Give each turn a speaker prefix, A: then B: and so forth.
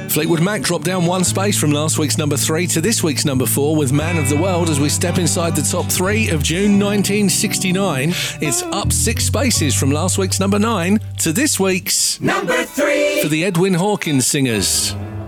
A: Fleetwood Mac dropped down one space from last week's number 3 to this week's number 4 with Man of the World as we step inside the top 3 of June 1969. It's up 6 spaces from last week's number 9 to this week's
B: number 3
A: for the Edwin Hawkins Singers.